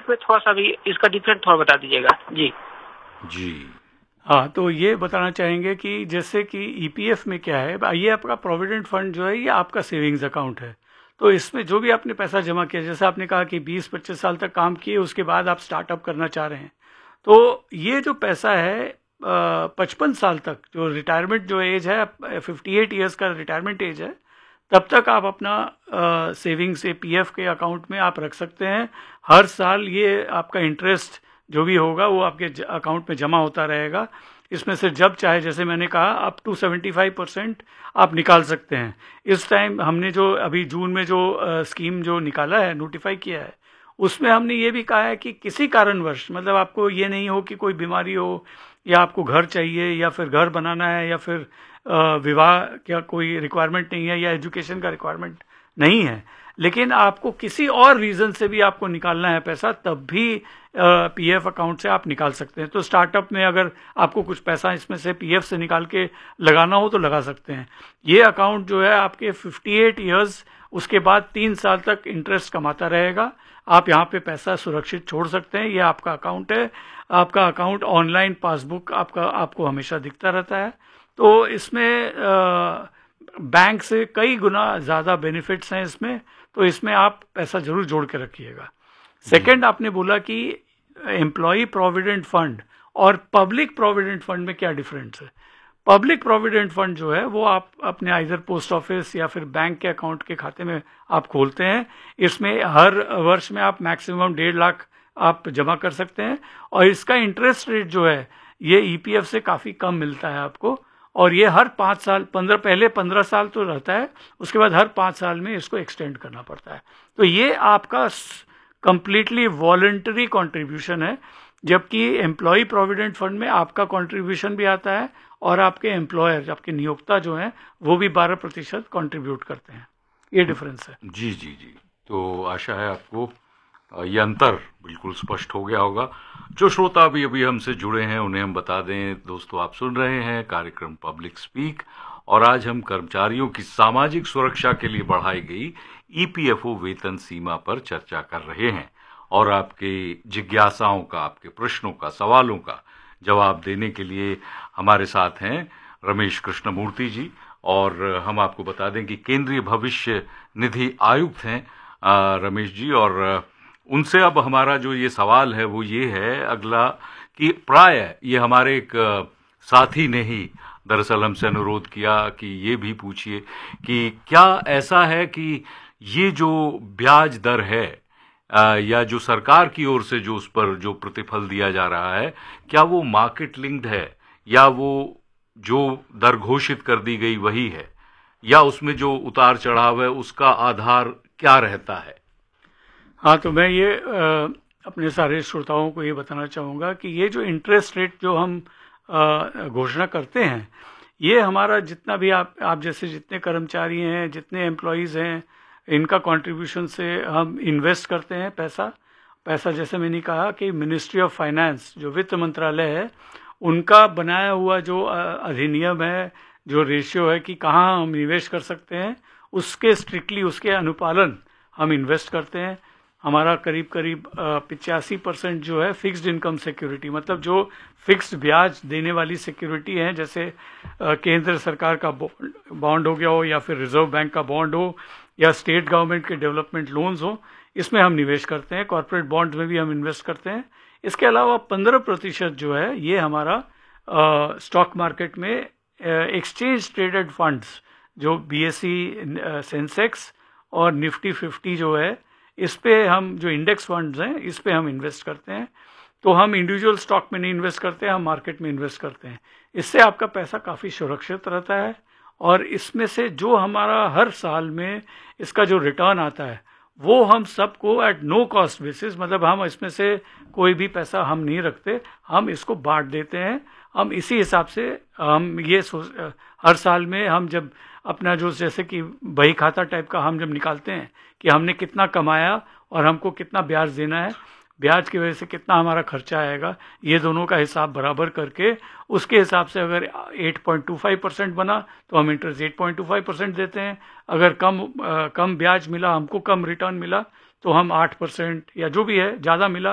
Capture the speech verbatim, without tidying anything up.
EPF में थोड़ा सा भी इसका डिफरेंट थोड़ा बता दीजिएगा जी। जी हाँ, तो ये बताना चाहेंगे कि जैसे कि ईपीएफ में क्या है, ये आपका प्रोविडेंट फंड जो है ये आपका सेविंग्स अकाउंट है। तो इसमें जो भी आपने पैसा जमा किया, जैसे आपने कहा कि बीस पच्चीस साल तक काम किए, उसके बाद आप स्टार्टअप करना चाह रहे हैं, तो ये जो पैसा है पचपन साल तक, जो रिटायरमेंट जो एज है, फिफ्टी एट ईयर्स का रिटायरमेंट एज है, तब तक आप अपना सेविंग्स से पीएफ के अकाउंट में आप रख सकते हैं। हर साल ये आपका इंटरेस्ट जो भी होगा वो आपके अकाउंट में जमा होता रहेगा। इसमें से जब चाहे, जैसे मैंने कहा, up to seventy five percent आप निकाल सकते हैं। इस टाइम हमने जो अभी जून में जो आ, स्कीम जो निकाला है, नोटिफाई किया है, उसमें हमने ये भी कहा है कि किसी कारणवश, मतलब आपको ये नहीं हो कि कोई बीमारी हो, या आपको घर चाहिए, या फिर घर बनाना है, या फिर विवाह का कोई रिक्वायरमेंट नहीं है, या एजुकेशन का रिक्वायरमेंट नहीं है, लेकिन आपको किसी और रीज़न से भी आपको निकालना है पैसा, तब भी पीएफ अकाउंट से आप निकाल सकते हैं। तो स्टार्टअप में अगर आपको कुछ पैसा इसमें से पीएफ से निकाल के लगाना हो तो लगा सकते हैं। ये अकाउंट जो है आपके फिफ्टी एट ईयर्स, उसके बाद तीन साल तक इंटरेस्ट कमाता रहेगा। आप यहाँ पे पैसा सुरक्षित छोड़ सकते हैं। ये आपका अकाउंट है। आपका अकाउंट ऑनलाइन पासबुक आपका आपको हमेशा दिखता रहता है। तो इसमें आ, बैंक से कई गुना ज़्यादा बेनिफिट्स हैं इसमें। तो इसमें आप पैसा जरूर जोड़ के रखिएगा। सेकंड, आपने बोला कि एम्प्लॉय प्रोविडेंट फंड और पब्लिक प्रोविडेंट फंड में क्या डिफरेंस है। पब्लिक प्रोविडेंट फंड जो है वो आप अपने आइदर पोस्ट ऑफिस या फिर बैंक के अकाउंट के खाते में आप खोलते हैं। इसमें हर वर्ष में आप मैक्सिमम डेढ़ लाख आप जमा कर सकते हैं, और इसका इंटरेस्ट रेट जो है ये ईपीएफ से काफ़ी कम मिलता है आपको। और ये हर पाँच साल पंद्रह पहले पंद्रह साल तो रहता है, उसके बाद हर पाँच साल में इसको एक्सटेंड करना पड़ता है। तो ये आपका कंप्लीटली वॉलंटरी कंट्रीब्यूशन है, जबकि एम्प्लॉय प्रोविडेंट फंड में आपका कंट्रीब्यूशन भी आता है और आपके एम्प्लॉयर, आपके नियोक्ता जो हैं, वो भी बारह प्रतिशत कॉन्ट्रीब्यूट करते हैं। ये डिफरेंस है। जी जी जी। तो आशा है आपको ये अंतर बिल्कुल स्पष्ट हो गया होगा। जो श्रोता अभी अभी हमसे जुड़े हैं उन्हें हम बता दें, दोस्तों आप सुन रहे हैं कार्यक्रम पब्लिक स्पीक, और आज हम कर्मचारियों की सामाजिक सुरक्षा के लिए बढ़ाई गई ईपीएफओ वेतन सीमा पर चर्चा कर रहे हैं, और आपके जिज्ञासाओं का, आपके प्रश्नों का, सवालों का जवाब देने के लिए हमारे साथ हैं रमेश कृष्णमूर्ति जी। और हम आपको बता दें कि केंद्रीय भविष्य निधि आयुक्त हैं रमेश जी, और उनसे अब हमारा जो ये सवाल है वो ये है अगला, कि प्राय ये हमारे एक साथी ने ही दरअसल हमसे अनुरोध किया कि ये भी पूछिए कि क्या ऐसा है कि ये जो ब्याज दर है आ, या जो सरकार की ओर से जो उस पर जो प्रतिफल दिया जा रहा है, क्या वो मार्केट लिंक्ड है, या वो जो दर घोषित कर दी गई वही है, या उसमें जो उतार चढ़ाव है उसका आधार क्या रहता है? हाँ, तो मैं ये आ, अपने सारे श्रोताओं को ये बताना चाहूँगा कि ये जो इंटरेस्ट रेट जो हम घोषणा करते हैं, ये हमारा जितना भी आप आप जैसे जितने कर्मचारी हैं, जितने एम्प्लॉयज़ हैं, इनका कंट्रीब्यूशन से हम इन्वेस्ट करते हैं पैसा पैसा जैसे मैंने कहा कि मिनिस्ट्री ऑफ फाइनेंस, जो वित्त मंत्रालय है, उनका बनाया हुआ जो अधिनियम है, जो रेशियो है कि कहाँ हम निवेश कर सकते हैं, उसके स्ट्रिक्टली उसके अनुपालन हम इन्वेस्ट करते हैं। हमारा करीब करीब पिचासी परसेंट जो है फिक्स्ड इनकम सिक्योरिटी, मतलब जो फिक्स्ड ब्याज देने वाली सिक्योरिटी है, जैसे केंद्र सरकार का बॉन्ड हो गया हो, या फिर रिजर्व बैंक का बॉन्ड हो, या स्टेट गवर्नमेंट के डेवलपमेंट लोन्स हो, इसमें हम निवेश करते हैं। कॉर्पोरेट बॉन्ड्स में भी हम इन्वेस्ट करते हैं। इसके अलावा पंद्रह प्रतिशत जो है ये हमारा स्टॉक मार्केट में एक्सचेंज ट्रेडेड फंड्स, जो बीएसई सेंसेक्स और निफ्टी फिफ्टी जो है, इस पे हम जो इंडेक्स फंड्स हैं इस पे हम इन्वेस्ट करते हैं। तो हम इंडिविजुअल स्टॉक में नहीं इन्वेस्ट करते, हम मार्केट में इन्वेस्ट करते हैं। इससे आपका पैसा काफ़ी सुरक्षित रहता है, और इसमें से जो हमारा हर साल में इसका जो रिटर्न आता है वो हम सबको एट नो कॉस्ट बेसिस, मतलब हम इसमें से कोई भी पैसा हम नहीं रखते, हम इसको बांट देते हैं। हम इसी हिसाब से हम ये हर साल में हम जब अपना जो जैसे कि बही खाता टाइप का हम जब निकालते हैं कि हमने कितना कमाया और हमको कितना ब्याज देना है, ब्याज की वजह से कितना हमारा खर्चा आएगा, ये दोनों का हिसाब बराबर करके उसके हिसाब से अगर आठ पॉइंट दो पाँच परसेंट बना तो हम इंटरेस्ट आठ पॉइंट दो पाँच परसेंट देते हैं। अगर कम आ, कम ब्याज मिला, हमको कम रिटर्न मिला, तो हम आठ परसेंट या जो भी है ज़्यादा मिला